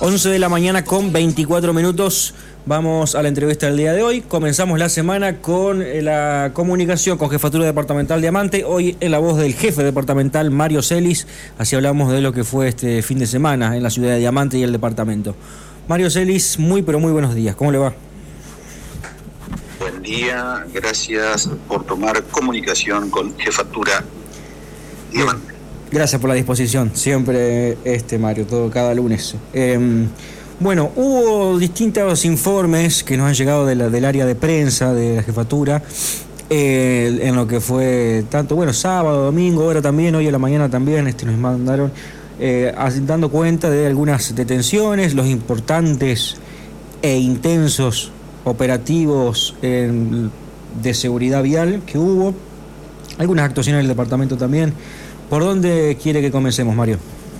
11 de la mañana con 24 minutos. Vamos a la entrevista del día de hoy. Comenzamos la semana con la comunicación con Jefatura Departamental Diamante. Hoy en la voz del jefe departamental, Mario Celis. Así hablamos de lo que fue este fin de semana en la ciudad de Diamante y el departamento. Mario Celis, muy pero muy buenos días. ¿Cómo le va? Buen día, gracias por tomar comunicación con Jefatura Diamante. Bien. Gracias por la disposición, siempre Mario, cada lunes. Bueno, hubo distintos informes que nos han llegado del área de prensa de la jefatura, en lo que fue tanto, sábado, domingo, ahora también, hoy a la mañana también nos mandaron dando cuenta de algunas detenciones, los importantes e intensos operativos de seguridad vial que hubo, algunas actuaciones del departamento también. ¿Por dónde quiere que comencemos, Mario?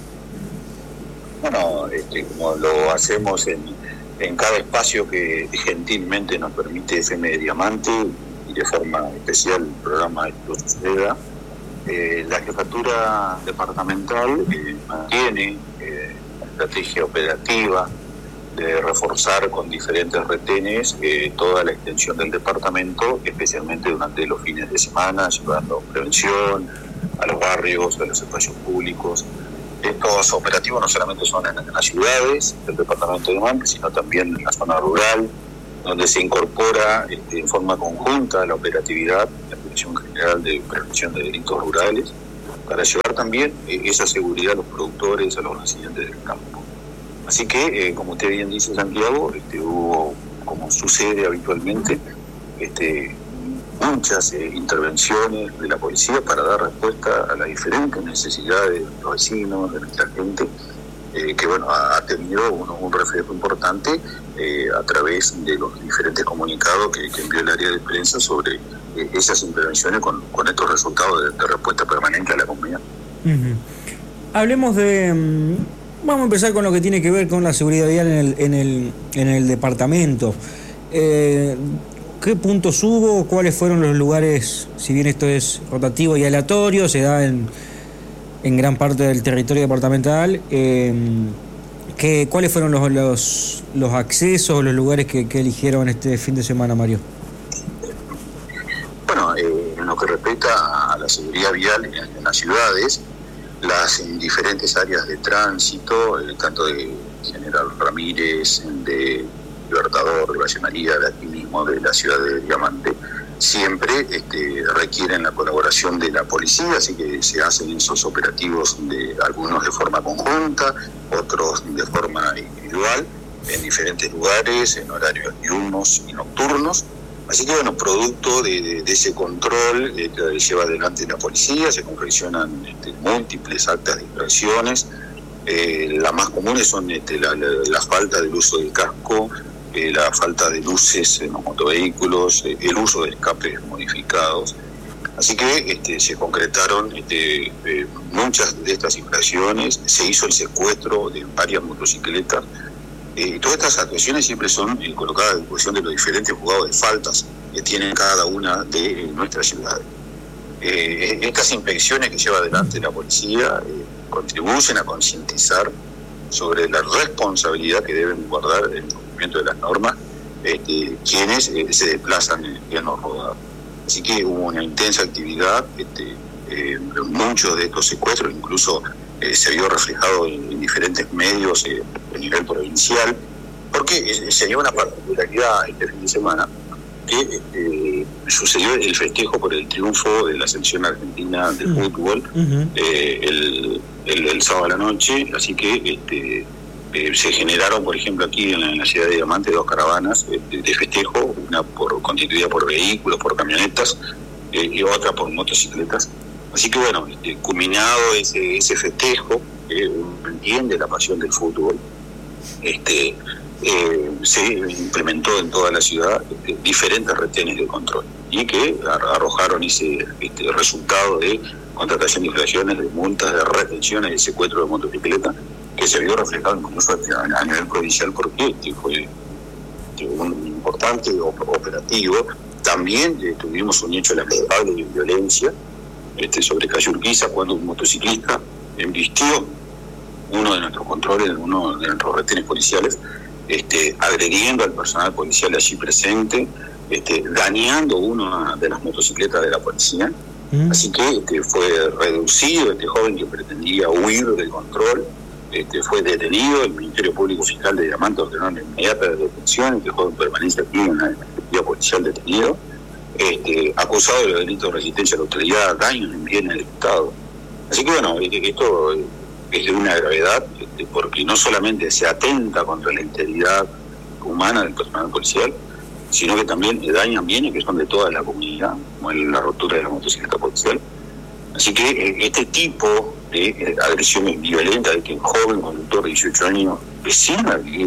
Bueno, como lo hacemos en cada espacio que gentilmente nos permite FM Diamante y de forma especial el programa Esto Suceda, la jefatura departamental mantiene una estrategia operativa de reforzar con diferentes retenes toda la extensión del departamento, especialmente durante los fines de semana, llevando prevención a los barrios, a los espacios públicos. Estos operativos no solamente son en las ciudades del departamento de Diamante, sino también en la zona rural, donde se incorpora en forma conjunta la operatividad de la Dirección General de Prevención de Delitos Rurales, para llevar también esa seguridad a los productores, a los residentes del campo. Así que, como usted bien dice, Santiago, hubo, como sucede habitualmente, muchas intervenciones de la policía para dar respuesta a las diferentes necesidades de los vecinos, de nuestra gente, que ha tenido un reflejo importante a través de los diferentes comunicados que envió el área de prensa sobre esas intervenciones con estos resultados de respuesta permanente a la comunidad. Uh-huh. Hablemos de... Vamos a empezar con lo que tiene que ver con la seguridad vial en el departamento. ¿Qué puntos hubo? ¿Cuáles fueron los lugares? Si bien esto es rotativo y aleatorio, se da en gran parte del territorio departamental. ¿Cuáles fueron los accesos, los lugares que eligieron este fin de semana, Mario? Bueno, en lo que respecta a la seguridad vial en las ciudades, las diferentes áreas de tránsito, tanto de General Ramírez, de Libertador, de Valle María, de aquí mismo, de la ciudad de Diamante, siempre requieren la colaboración de la policía, así que se hacen esos operativos, algunos de forma conjunta, otros de forma individual, en diferentes lugares, en horarios diurnos y nocturnos. Así que, producto de ese control que lleva adelante la policía, se confeccionan múltiples actas de infracciones. Las más comunes son la falta del uso del casco, la falta de luces en los motovehículos, el uso de escapes modificados. Así que se concretaron muchas de estas infracciones, se hizo el secuestro de varias motocicletas. Todas estas actuaciones siempre son colocadas a disposición de los diferentes juzgados de faltas que tienen cada una de nuestras ciudades. Estas inspecciones que lleva adelante la policía contribuyen a concientizar sobre la responsabilidad que deben guardar el cumplimiento de las normas quienes se desplazan en los rodados. Así que hubo una intensa actividad, muchos de estos secuestros incluso se vio reflejado en diferentes medios a nivel provincial, porque se dio una particularidad este fin de semana, que sucedió el festejo por el triunfo de la selección argentina de fútbol el sábado a la noche, así que se generaron, por ejemplo, aquí en la ciudad de Diamante, 2 caravanas de festejo, una constituida por vehículos, por camionetas, y otra por motocicletas. Así que culminado ese festejo, uno entiende la pasión del fútbol, se implementó en toda la ciudad diferentes retenes de control y que arrojaron ese resultado de contratación de infracciones, de multas, de retenciones, de secuestro de motocicletas, que se vio reflejado incluso a nivel provincial, porque fue un importante operativo. También tuvimos un hecho lamentable de violencia sobre calle Urquiza, cuando un motociclista embistió uno de nuestros control en uno de los retenes policiales, agrediendo al personal policial allí presente, dañando una de las motocicletas de la policía. Así que fue reducido este joven que pretendía huir del control, fue detenido. El Ministerio Público Fiscal de Diamante ordenó la inmediata detención. Este joven permanece aquí en la Administración Policial detenido, acusado de los delitos de resistencia a la autoridad, daños en bienes del Estado. Así que bueno, esto es de una gravedad, porque no solamente se atenta contra la integridad humana del personal policial, sino que también dañan bienes que son de toda la comunidad, como la rotura de la motocicleta policial. Así que este tipo de agresiones violentas, de que un joven conductor de 18 años, vecino aquí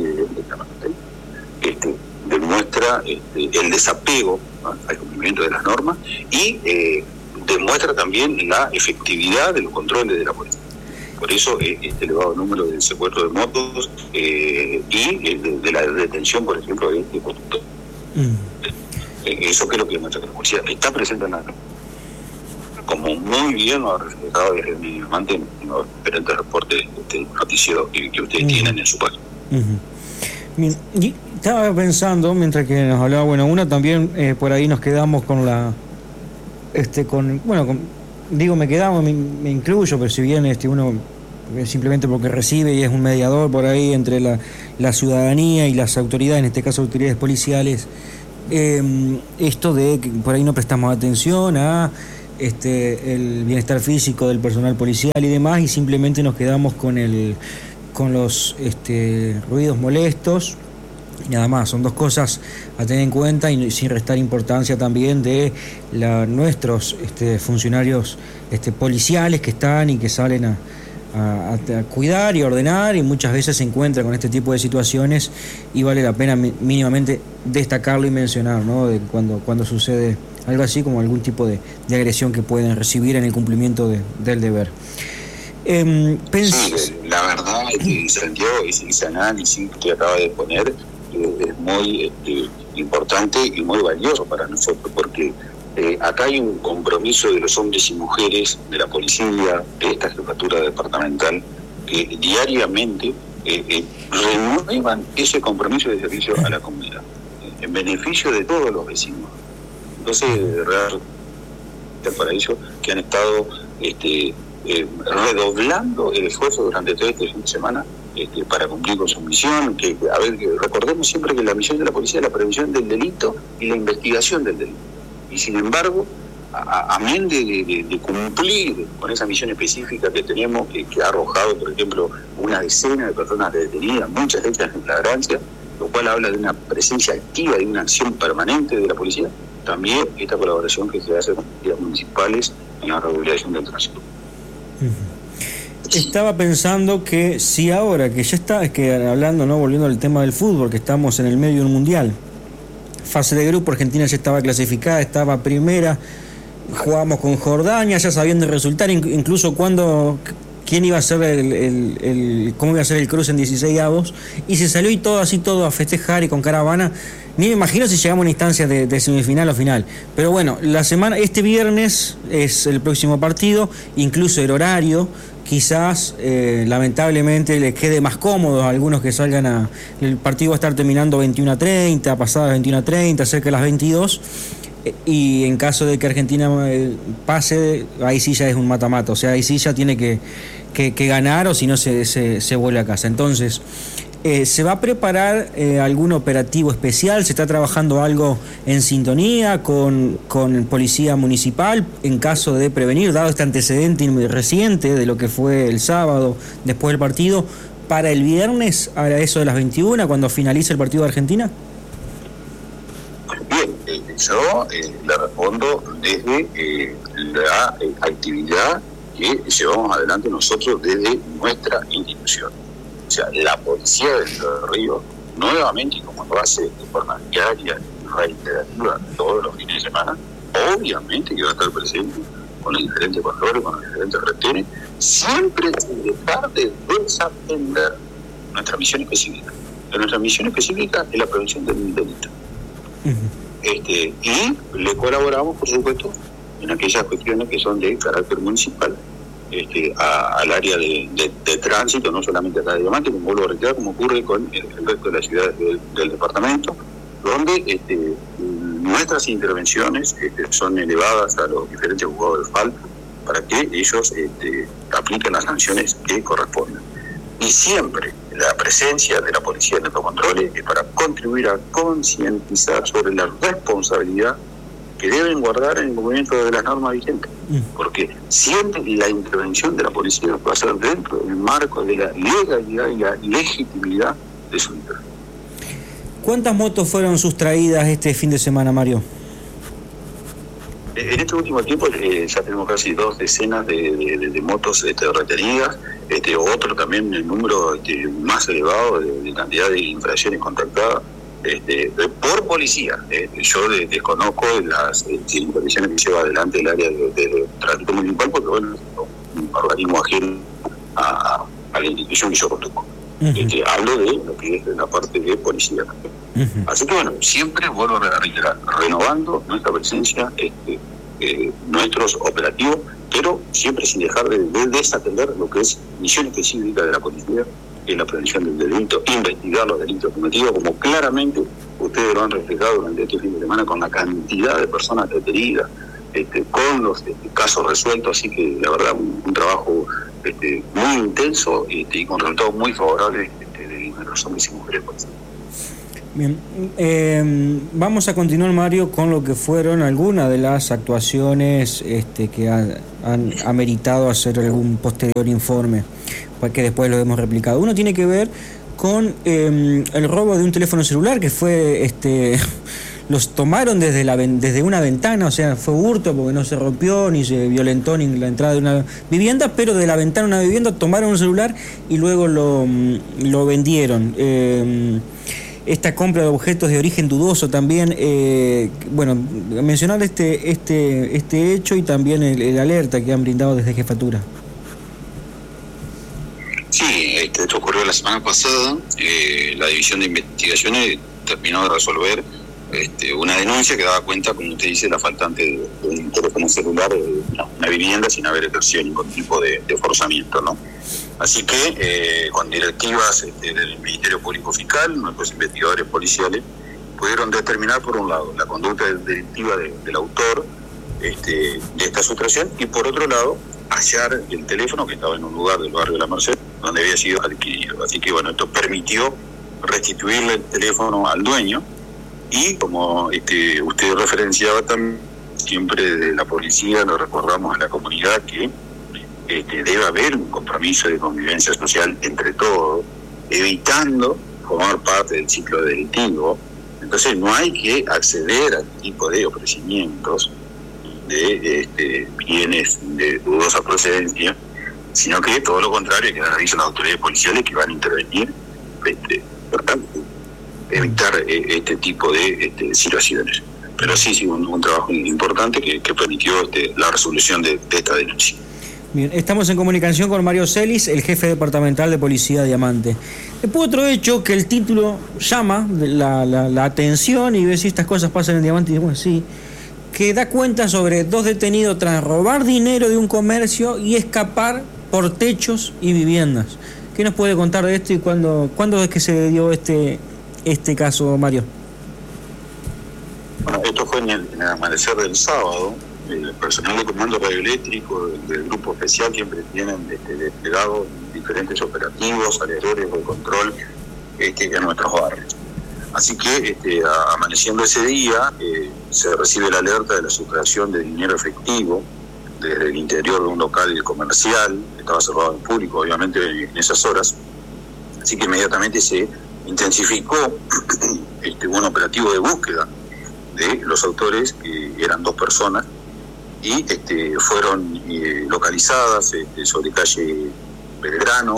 demuestra el desapego al cumplimiento de las normas y demuestra también la efectividad de los controles de la policía. Por eso este elevado número de secuestros de motos y de la detención, por ejemplo, de este conductor. Eso que es lo que demuestra que la policía está presente en la norma, como muy bien lo ha reflejado desde mi amante en los diferentes reportes noticieros que ustedes tienen en su página. Y estaba pensando, mientras que nos hablaba, una también por ahí nos quedamos con la... me quedamos, me incluyo, pero si bien uno simplemente porque recibe y es un mediador por ahí entre la ciudadanía y las autoridades, en este caso autoridades policiales, esto de que por ahí no prestamos atención a el bienestar físico del personal policial y demás, y simplemente nos quedamos con los ruidos molestos. Nada más, son dos cosas a tener en cuenta y sin restar importancia también de nuestros funcionarios policiales que están y que salen a cuidar y ordenar, y muchas veces se encuentran con este tipo de situaciones y vale la pena mínimamente destacarlo y mencionar, ¿no? De cuando sucede algo así, como algún tipo de agresión que pueden recibir en el cumplimiento del deber. Sí, la verdad es que Santiago, ese análisis que usted acaba de poner es muy importante y muy valioso para nosotros, porque acá hay un compromiso de los hombres y mujeres de la policía, de esta jefatura departamental, que diariamente renuevan ese compromiso de servicio a la comunidad, en beneficio de todos los vecinos. Entonces, realmente para ellos que han estado redoblando el esfuerzo durante todo este fin de semana para cumplir con su misión, que recordemos siempre que la misión de la policía es la prevención del delito y la investigación del delito. Y sin embargo, amén de cumplir con esa misión específica que tenemos, que ha arrojado, por ejemplo, una decena de personas detenidas, muchas de ellas en flagrancia, lo cual habla de una presencia activa, de una acción permanente de la policía, también esta colaboración que se hace con las policías municipales en la regulación del tránsito. Estaba pensando que si ahora que ya está, hablando, ¿no? Volviendo al tema del fútbol, que estamos en el medio de un mundial, fase de grupo, Argentina ya estaba clasificada, estaba primera, jugábamos con Jordania, ya sabiendo el resultado, incluso quién iba a ser cómo iba a ser el cruce en 16avos, y se salió y todo a festejar y con caravana. Ni me imagino si llegamos a una instancia de semifinal o final. Pero bueno, este viernes es el próximo partido, incluso el horario, quizás lamentablemente les quede más cómodo a algunos que salgan el partido va a estar terminando 21:30, pasadas 21:30, cerca de las 22. Y en caso de que Argentina pase, ahí sí ya es un mata-mata, o sea, ahí sí ya tiene que ganar, o si no se vuelve a casa. Entonces, ¿se va a preparar algún operativo especial? ¿Se está trabajando algo en sintonía con Policía Municipal en caso de prevenir, dado este antecedente reciente de lo que fue el sábado después del partido, para el viernes a eso de las 21, cuando finalice el partido de Argentina? Yo le respondo desde la actividad que llevamos adelante nosotros desde nuestra institución. O sea, la policía del Río, nuevamente, como lo hace de forma diaria y reiterativa todos los fines de semana, obviamente que va a estar presente con los diferentes controles, con los diferentes retenes, siempre de parte de desatender nuestra misión específica. Nuestra misión específica es la prevención del delito. Y le colaboramos, por supuesto, en aquellas cuestiones que son de carácter municipal, al área de tránsito, no solamente acá de Diamante, como vuelvo a reiterar, como ocurre con el resto de las ciudades del departamento, donde nuestras intervenciones son elevadas a los diferentes juzgados de falta para que ellos apliquen las sanciones que correspondan. Y siempre la presencia de la policía en estos controles es para contribuir a concientizar sobre la responsabilidad que deben guardar en el cumplimiento de las normas vigentes, porque siempre la intervención de la policía va a ser dentro del marco de la legalidad y la legitimidad de su intervención. ¿Cuántas motos fueron sustraídas este fin de semana, Mario? En este último tiempo ya tenemos casi 2 decenas de motos retenidas, otro también el número más elevado de cantidad de infracciones contactadas por policía. Yo desconozco las intervenciones que lleva adelante el área de tránsito municipal, porque bueno, es un organismo ajeno a la institución que yo conduzco. Hablo de lo que es la parte de policía. Así que bueno, siempre vuelvo a reiterar, renovando nuestra presencia, nuestros operativos, pero siempre sin dejar de desatender lo que es misión específica de la policía, que es la prevención del delito, investigar los delitos cometidos, como claramente ustedes lo han reflejado durante este fin de semana con la cantidad de personas detenidas, con los casos resueltos. Así que la verdad un trabajo muy intenso y con resultados muy favorables de nuestros hombres y mujeres policías. Bien, vamos a continuar, Mario, con lo que fueron algunas de las actuaciones que han ameritado hacer algún posterior informe, que después lo hemos replicado. Uno tiene que ver con el robo de un teléfono celular que fue los tomaron desde una ventana, o sea, fue hurto porque no se rompió ni se violentó ni la entrada de una vivienda, pero de la ventana de una vivienda tomaron un celular y luego lo vendieron. Esta compra de objetos de origen dudoso también, bueno, mencionar este hecho y también el alerta que han brindado desde Jefatura. Sí, esto ocurrió la semana pasada. La División de Investigaciones terminó de resolver una denuncia que daba cuenta, como usted dice, la faltante de un teléfono celular de una vivienda sin haber ejercido ningún tipo de forzamiento, ¿no? Así que con directivas del Ministerio Público Fiscal, nuestros investigadores policiales pudieron determinar, por un lado, la conducta delictiva del autor de esta sustracción, y por otro lado, hallar el teléfono que estaba en un lugar del barrio de La Merced donde había sido adquirido. Así que bueno, esto permitió restituirle el teléfono al dueño, y como usted referenciaba también, siempre de la policía lo recordamos a la comunidad que debe haber un compromiso de convivencia social entre todos, evitando formar parte del ciclo delictivo. Entonces no hay que acceder a este tipo de ofrecimientos de bienes de dudosa procedencia, sino que todo lo contrario, hay que dar aviso a las autoridades policiales que van a intervenir, evitar este tipo de situaciones. Pero sí, un trabajo importante que permitió la resolución de esta denuncia. Bien, estamos en comunicación con Mario Celis, el jefe departamental de Policía de Diamante. Después otro hecho que el título llama la atención y ve si estas cosas pasan en Diamante, y bueno, sí, que da cuenta sobre 2 detenidos tras robar dinero de un comercio y escapar por techos y viviendas. ¿Qué nos puede contar de esto y cuándo es que se dio este caso, Mario? Bueno, esto fue en el amanecer del sábado. El personal de comando radioeléctrico del grupo especial siempre tienen desplegados diferentes operativos, aleatorios de control en nuestros barrios. Así que amaneciendo ese día se recibe la alerta de la sustracción de dinero efectivo desde el interior de un local comercial que estaba cerrado al público, obviamente, en esas horas. Así que inmediatamente se intensificó un operativo de búsqueda de los autores, que eran 2 personas, y fueron localizadas sobre calle Belgrano.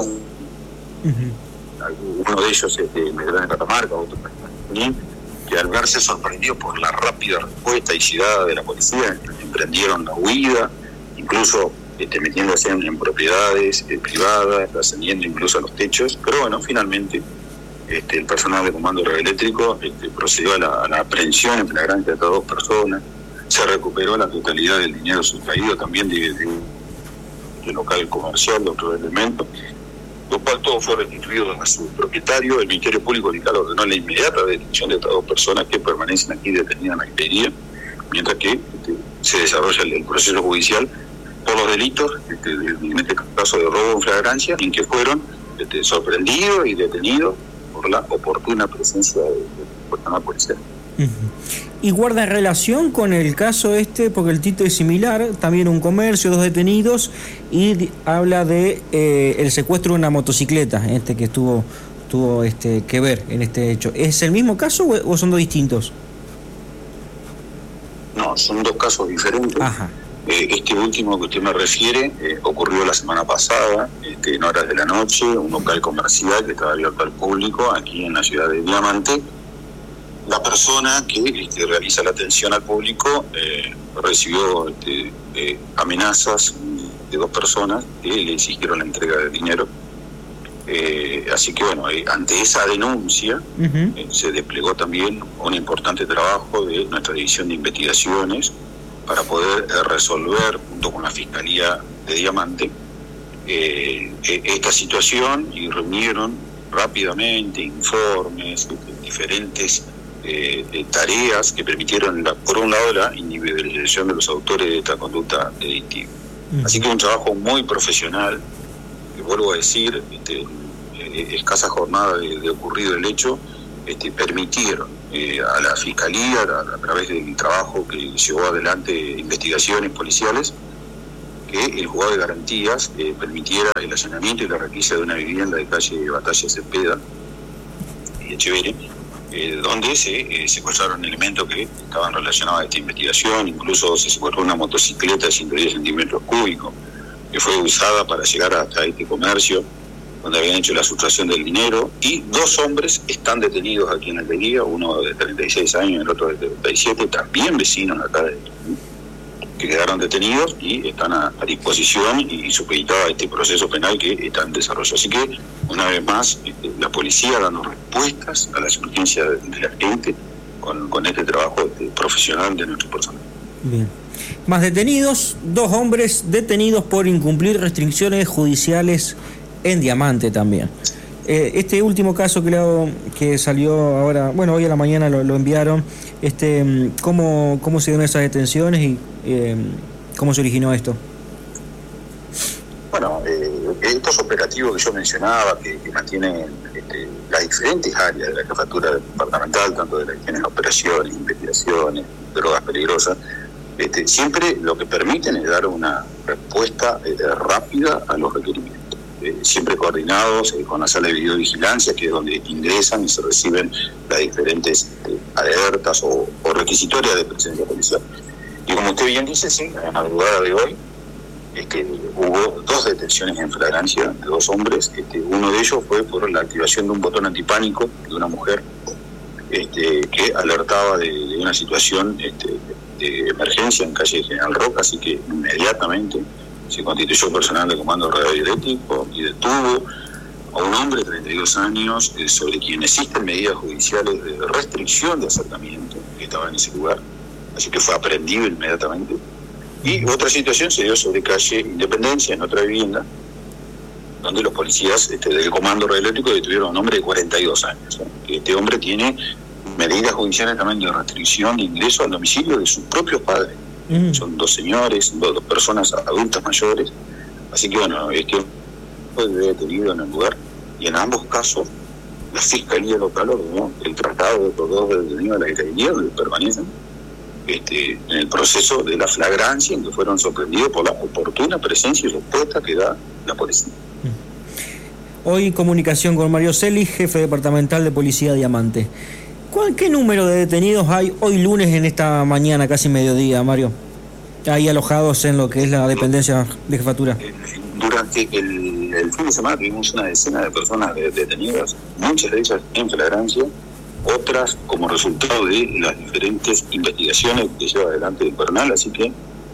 Uno de ellos Belgrano de Catamarca, otro que al verse sorprendidos por la rápida respuesta y llegada de la policía, emprendieron la huida, incluso metiéndose en propiedades privadas, ascendiendo incluso a los techos. Pero bueno, finalmente el personal de comando radioeléctrico procedió a la aprehensión en flagrante de estas 2 personas. Se recuperó la totalidad del dinero sustraído también de local comercial de otro elemento, lo cual todo fue restituido a su propietario. El Ministerio Público ordenó la inmediata detención de estas 2 personas que permanecen aquí detenidas en la Alquería, mientras que se desarrolla el proceso judicial por los delitos, en este caso de robo en flagrancia, en que fueron sorprendidos y detenidos por la oportuna presencia de personal policial. ¿Y guarda relación con el caso porque el título es similar, también un comercio, 2 detenidos, y habla de el secuestro de una motocicleta, que tuvo que ver en este hecho? ¿Es el mismo caso o son 2 distintos? No, son 2 casos diferentes. Ajá. Este último que usted me refiere ocurrió la semana pasada, en horas de la noche, un local comercial que estaba abierto al público aquí en la ciudad de Diamante. La persona que realiza la atención al público recibió amenazas de 2 personas que le exigieron la entrega de dinero. Así que bueno, ante esa denuncia se desplegó también un importante trabajo de nuestra división de investigaciones para poder resolver junto con la Fiscalía de Diamante esta situación, y reunieron rápidamente informes, diferentes tareas que permitieron, por un lado, la individualización de los autores de esta conducta delictiva. Así que un trabajo muy profesional, que vuelvo a decir, escasa jornada de ocurrido el hecho, permitieron a la Fiscalía, a través del trabajo que llevó adelante investigaciones policiales, que el juzgado de garantías permitiera el allanamiento y la requisa de una vivienda de calle Batalla Cepeda y Echeverri, donde se secuestraron elementos que estaban relacionados a esta investigación. Incluso se secuestró una motocicleta de 110 centímetros cúbicos que fue usada para llegar hasta este comercio donde habían hecho la sustracción del dinero, y 2 hombres están detenidos aquí en Alquería, uno de 36 años y el otro de 37, también vecinos acá que quedaron detenidos y están a disposición y supeditados a este proceso penal que está en desarrollo. Así que, una vez más, la policía dando respuestas a las urgencias de la gente con este trabajo profesional de nuestro personal. Bien. Más detenidos, 2 hombres detenidos por incumplir restricciones judiciales en Diamante también. Este último caso que salió ahora, bueno, hoy a la mañana lo enviaron, ¿cómo se dieron esas detenciones y cómo se originó esto? Bueno, estos operativos que yo mencionaba, que mantienen las diferentes áreas de la jefatura departamental, tanto de las que tienen operaciones, investigaciones, drogas peligrosas, siempre lo que permiten es dar una respuesta rápida a los requerimientos. Siempre coordinados con la sala de videovigilancia, que es donde ingresan y se reciben las diferentes alertas o requisitorias de presencia policial. Y como usted bien dice, sí, en la madrugada de hoy hubo 2 detenciones en flagrancia de 2 hombres. Uno de ellos fue por la activación de un botón antipánico de una mujer que alertaba de una situación de emergencia en calle General Roca, así que inmediatamente se constituyó personal de comando radioeléctrico y detuvo a un hombre de 32 años sobre quien existen medidas judiciales de restricción de acercamiento, que estaba en ese lugar, así que fue aprehendido inmediatamente. Y otra situación se dio sobre calle Independencia, en otra vivienda, donde los policías del comando radioeléctrico detuvieron a un hombre de 42 años. Este hombre tiene medidas judiciales también de restricción de ingreso al domicilio de sus propios padres. Son 2 señores, 2 personas adultas mayores. Así que bueno, fue detenido en el lugar, y en ambos casos la Fiscalía local ordenó el traslado de los 2 detenidos a la Alquería, donde permanecen en el proceso de la flagrancia, en que fueron sorprendidos por la oportuna presencia y respuesta que da la policía. Hoy comunicación con Mario Celis, jefe departamental de Policía Diamante. ¿Qué número de detenidos hay hoy lunes en esta mañana, casi mediodía, Mario? Ahí alojados en lo que es la dependencia de jefatura. Durante el fin de semana tuvimos una decena de personas detenidas, muchas de ellas en flagrancia, otras como resultado de las diferentes investigaciones que lleva adelante el personal, así que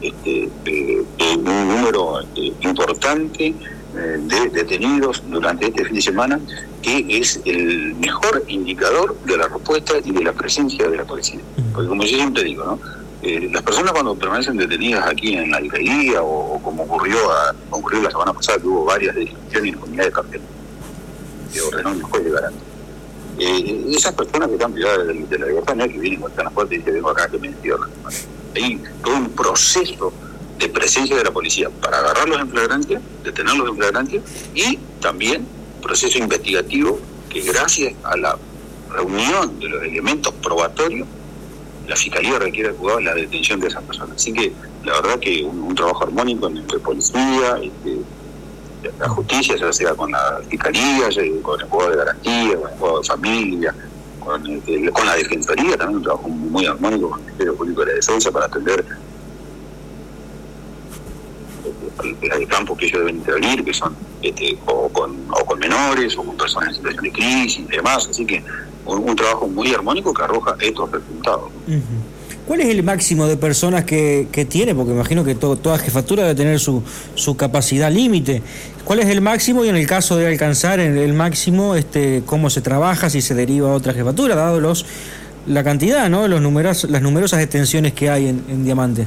un número importante de detenidos durante este fin de semana, que es el mejor indicador de la respuesta y de la presencia de la policía. Porque como yo siempre digo, ¿no?, las personas cuando permanecen detenidas aquí en la alcaldía o como ocurrió la semana pasada, que hubo varias detenciones en unidades de cartel, que ordenó el juez de garantía. Esas personas que están privadas de la libertad no es que vienen con la puerta y dicen vengo acá que me encierran. Hay todo un proceso de presencia de la policía para agarrarlos en flagrancia, detenerlos en flagrancia, y también proceso investigativo que gracias a la reunión de los elementos probatorios la Fiscalía requiere al juzgado la detención de esas personas. Así que la verdad que un trabajo armónico entre policía, la justicia, ya sea con la Fiscalía, con el juzgado de garantía, con el juzgado de familia, con la Defensoría, también un trabajo muy armónico con el Ministerio Público de la Defensa para atender el campo que ellos deben intervenir, que son o con menores o con personas en situación de crisis y demás. Así que un trabajo muy armónico que arroja estos resultados. ¿Cuál es el máximo de personas que tiene? Porque imagino que toda jefatura debe tener su capacidad límite. ¿Cuál es el máximo? Y en el caso de alcanzar el máximo, ¿cómo se trabaja si se deriva a otra jefatura, dado la cantidad, ¿no? Las numerosas detenciones que hay en Diamante?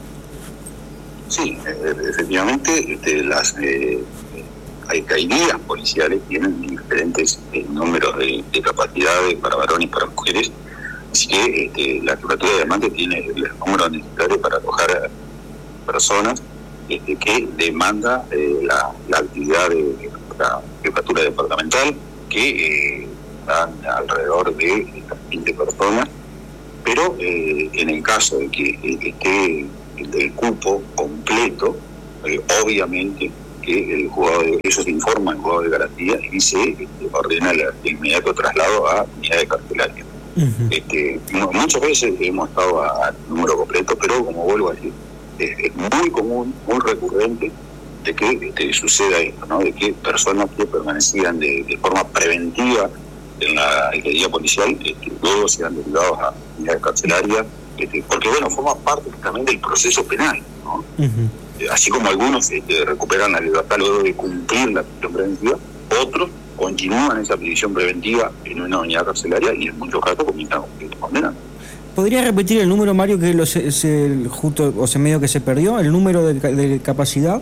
Sí, efectivamente, las alcaldías policiales tienen diferentes números de capacidades para varones y para mujeres, así que la jefatura de Diamante tiene los números necesarios para alojar a personas que demanda la actividad de la jefatura departamental, que dan alrededor de 20 personas, pero en el caso de que esté del cupo completo, obviamente que el juzgado eso se informa al juzgado de garantía y se ordena el inmediato traslado a unidades carcelarias. Muchas veces hemos estado a número completo, pero como vuelvo a decir, es muy común, muy recurrente de que suceda esto, ¿no? De que personas que permanecían de forma preventiva en la alcaldía policial luego sean derivados a unidades carcelarias, porque bueno, forma parte también del proceso penal, ¿no? Así como algunos recuperan la libertad luego de cumplir la prisión preventiva, otros continúan esa prisión preventiva en una unidad carcelaria y en muchos casos comienzan condenan. ¿Podría repetir el número, Mario, que medio que se perdió, el número de capacidad?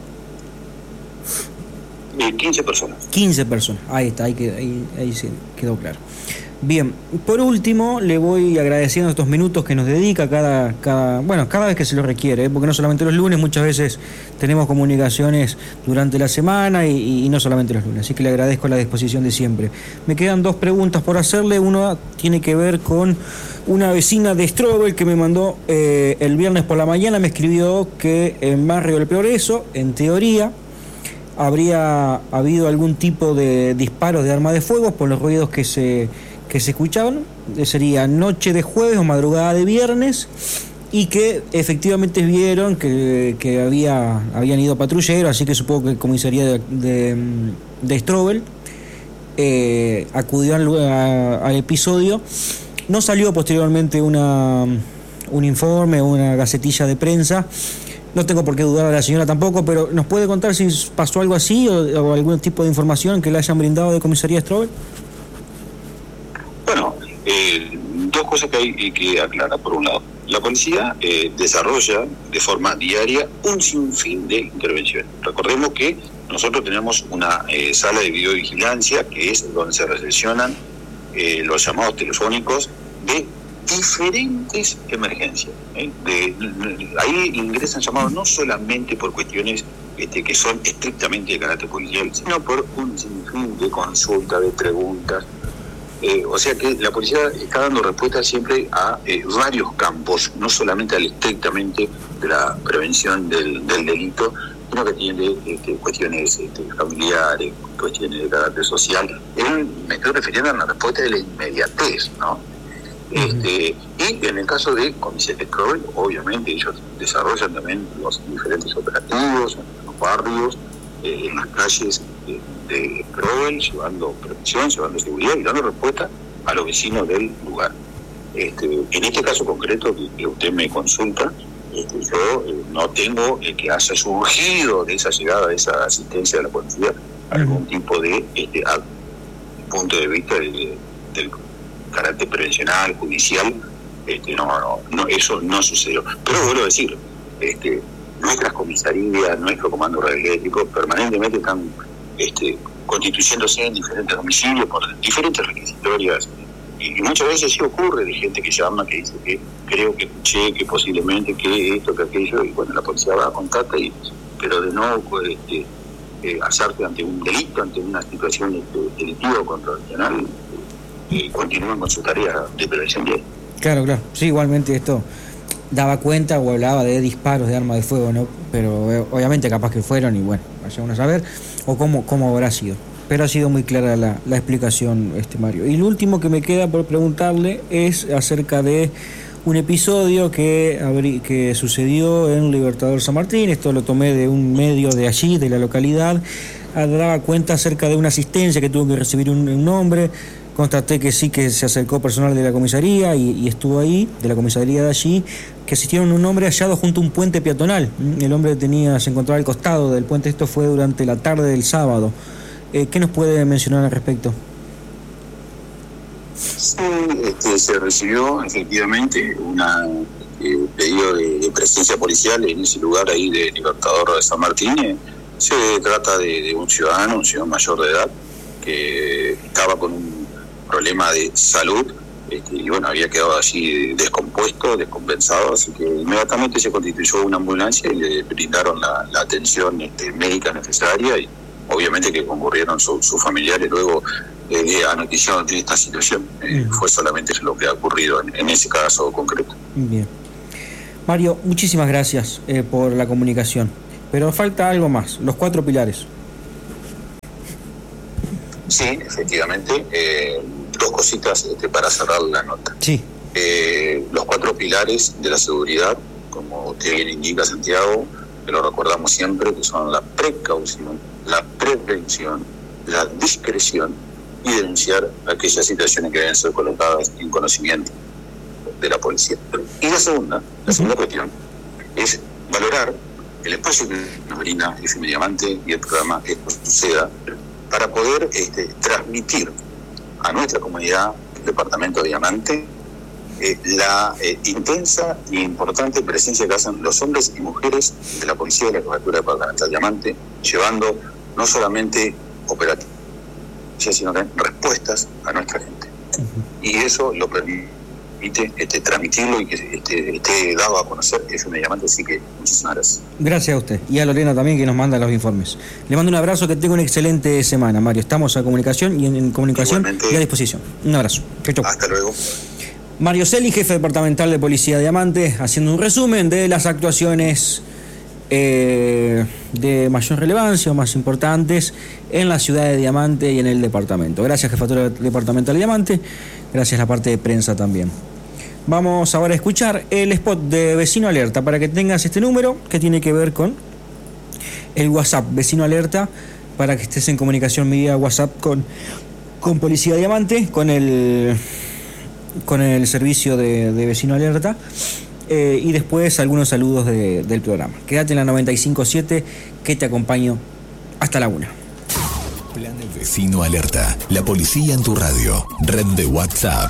15 personas. 15 personas, ahí está, ahí se quedó claro. Bien, por último, le voy agradeciendo estos minutos que nos dedica cada vez que se lo requiere, porque no solamente los lunes, muchas veces tenemos comunicaciones durante la semana y no solamente los lunes, así que le agradezco la disposición de siempre. Me quedan 2 preguntas por hacerle. Una tiene que ver con una vecina de Strobel que me mandó el viernes por la mañana, me escribió que en Barrio del Progreso, en teoría, habría habido algún tipo de disparos de arma de fuego por los ruidos que se escuchaban. Sería noche de jueves o madrugada de viernes, y que efectivamente vieron que habían ido patrulleros, así que supongo que el comisaría de Strobel acudió al episodio. No salió posteriormente un informe, una gacetilla de prensa. No tengo por qué dudar a la señora tampoco, pero ¿nos puede contar si pasó algo así o algún tipo de información que le hayan brindado de comisaría Strobel? Bueno, 2 cosas que hay que aclarar. Por un lado, la policía desarrolla de forma diaria un sinfín de intervenciones. Recordemos que nosotros tenemos una sala de videovigilancia que es donde se recepcionan los llamados telefónicos de diferentes emergencias. Ahí ingresan llamados no solamente por cuestiones que son estrictamente de carácter policial, sino por un sinfín de consultas, de preguntas. O sea que la policía está dando respuesta siempre a varios campos, no solamente al estrictamente de la prevención del delito, sino que tiene cuestiones familiares, cuestiones de carácter social. Me estoy refiriendo a la respuesta de la inmediatez, ¿no? Y en el caso de comisaría Strobel, obviamente ellos desarrollan también los diferentes operativos en los barrios, en las calles de Strobel, llevando prevención, llevando seguridad y dando respuesta a los vecinos del lugar. En este caso concreto que usted me consulta, yo no tengo que haya surgido de esa llegada, de esa asistencia de la policía, algún tipo de punto de vista del carácter prevencional, judicial, No, eso no sucedió. Pero vuelvo a decir, nuestras comisarías, nuestro comando radioeléctrico permanentemente están constituyéndose en diferentes domicilios por diferentes requisitorias, y muchas veces sí ocurre de gente que llama, que dice que creo que escuché, que posiblemente, que esto, que aquello, y bueno, la policía va a contactar, pero de no hacerte ante un delito, ante una situación delictiva o controversial, continúan con su tarea de prevención. Claro, sí, igualmente esto daba cuenta o hablaba de disparos de arma de fuego, ¿no? Pero obviamente capaz que fueron y bueno, vaya uno a saber, o cómo habrá sido. Pero ha sido muy clara la explicación, Mario. Y lo último que me queda por preguntarle es acerca de un episodio que sucedió en Libertador San Martín. Esto lo tomé de un medio de allí, de la localidad. Daba cuenta acerca de una asistencia que tuvo que recibir un hombre. Constaté que sí, que se acercó personal de la comisaría y estuvo ahí, de la comisaría de allí, que asistieron un hombre hallado junto a un puente peatonal. El hombre se encontraba al costado del puente. Esto fue durante la tarde del sábado. ¿Qué nos puede mencionar al respecto? Sí, se recibió efectivamente un pedido de presencia policial en ese lugar ahí de Libertador de San Martín. Se trata de un ciudadano mayor de edad, que estaba con un problema de salud, y bueno, había quedado así descompuesto, descompensado, así que inmediatamente se constituyó una ambulancia y le brindaron la atención médica necesaria, y obviamente que concurrieron sus familiares luego anoticiados de esta situación. Fue solamente lo que ha ocurrido en ese caso concreto. Bien. Mario, muchísimas gracias por la comunicación, pero falta algo más, los 4 pilares. Sí, efectivamente. 2 cositas para cerrar la nota. Sí. Los 4 pilares de la seguridad, como usted bien indica, Santiago, que lo recordamos siempre, que son la precaución, la prevención, la discreción y denunciar aquellas situaciones que deben ser colocadas en conocimiento de la policía. Y la segunda cuestión es valorar el espacio que nos brinda FM Diamante y el programa Esto Suceda, para poder transmitir a nuestra comunidad, el departamento de Diamante, la intensa e importante presencia que hacen los hombres y mujeres de la policía de la Jefatura Departamental de Diamante, llevando no solamente operativos, sino también respuestas a nuestra gente. Y eso lo permite transmitirlo y que esté dado a conocer FM Diamante, así que muchísimas gracias. Gracias a usted y a Lorena también, que nos manda los informes. Le mando un abrazo, que tenga una excelente semana, Mario. Estamos a comunicación y en comunicación. Igualmente, y a disposición. Un abrazo. Chau. Hasta luego. Mario Celi, jefe departamental de Policía de Diamante, haciendo un resumen de las actuaciones de mayor relevancia o más importantes en la ciudad de Diamante y en el departamento. Gracias, Jefatura Departamental de Diamante. Gracias a la parte de prensa también. Vamos ahora a escuchar el spot de Vecino Alerta para que tengas este número que tiene que ver con el WhatsApp Vecino Alerta, para que estés en comunicación vía WhatsApp con Policía de Diamante, con el servicio de Vecino Alerta, y después algunos saludos del programa. Quédate en la 95.7, que te acompaño hasta la 1. Plan Vecino Alerta, la policía en tu radio. Red de WhatsApp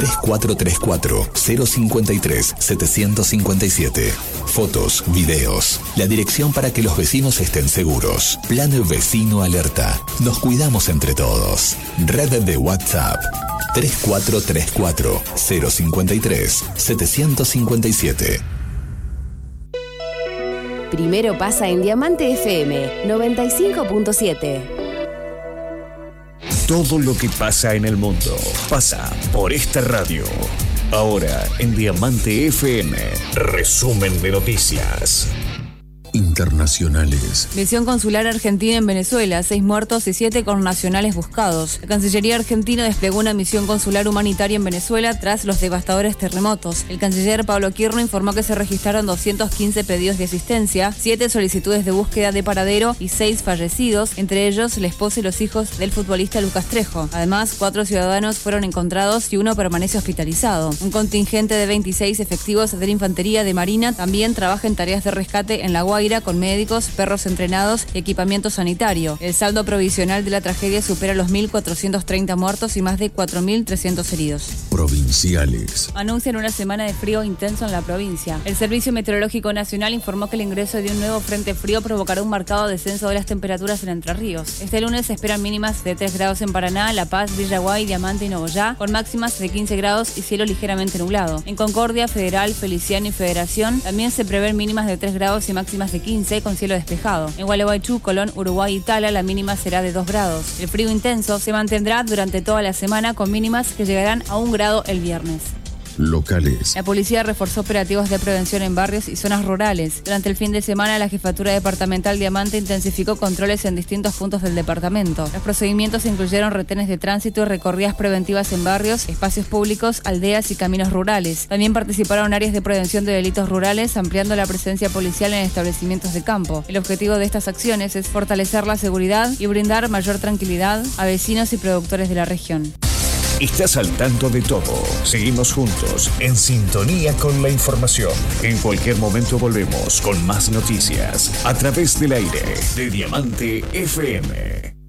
3434-053-757. Fotos, videos, la dirección para que los vecinos estén seguros. Plan Vecino Alerta, nos cuidamos entre todos. Red de WhatsApp 3434-053-757. Primero pasa en Diamante FM 95.7. Todo lo que pasa en el mundo pasa por esta radio. Ahora en Diamante FM, resumen de noticias internacionales. Misión consular argentina en Venezuela, 6 muertos y 7 connacionales buscados. La Cancillería argentina desplegó una misión consular humanitaria en Venezuela tras los devastadores terremotos. El canciller Pablo Quirno informó que se registraron 215 pedidos de asistencia, 7 solicitudes de búsqueda de paradero y 6 fallecidos, entre ellos la esposa y los hijos del futbolista Lucas Trejo. Además, 4 ciudadanos fueron encontrados y 1 permanece hospitalizado. Un contingente de 26 efectivos de la Infantería de Marina también trabaja en tareas de rescate en La Guaira, Guaira con médicos, perros entrenados y equipamiento sanitario. El saldo provisional de la tragedia supera los 1.430 muertos y más de 4.300 heridos. Provinciales. Anuncian una semana de frío intenso en la provincia. El Servicio Meteorológico Nacional informó que el ingreso de un nuevo frente frío provocará un marcado descenso de las temperaturas en Entre Ríos. Este lunes se esperan mínimas de 3 grados en Paraná, La Paz, Villaguay, Diamante y Nogoyá, con máximas de 15 grados y cielo ligeramente nublado. En Concordia, Federal, Feliciano y Federación también se prevén mínimas de 3 grados y máximas de 15 con cielo despejado. En Gualeguaychú, Colón, Uruguay y Tala la mínima será de 2 grados. El frío intenso se mantendrá durante toda la semana con mínimas que llegarán a 1 grado el viernes. Locales. La policía reforzó operativos de prevención en barrios y zonas rurales. Durante el fin de semana, la Jefatura Departamental Diamante intensificó controles en distintos puntos del departamento. Los procedimientos incluyeron retenes de tránsito y recorridas preventivas en barrios, espacios públicos, aldeas y caminos rurales. También participaron áreas de prevención de delitos rurales, ampliando la presencia policial en establecimientos de campo. El objetivo de estas acciones es fortalecer la seguridad y brindar mayor tranquilidad a vecinos y productores de la región. Estás al tanto de todo. Seguimos juntos, en sintonía con la información. En cualquier momento volvemos con más noticias a través del aire de Diamante FM.